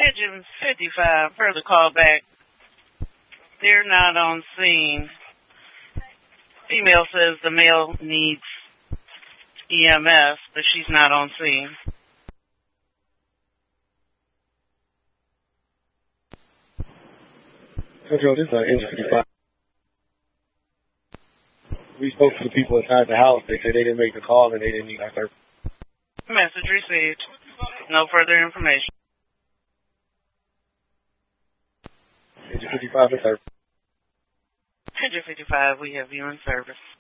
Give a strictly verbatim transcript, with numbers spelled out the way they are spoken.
Pigeon fifty-five, further call back. They're not on scene. Female says the male needs E M S, but she's not on scene. Central, this is uh, Engine fifty-five. We spoke to the people inside the house. They said they didn't make the call and they didn't need our service. Message received. No further information. Engine fifty-five in service. Engine fifty-five, we have you in service.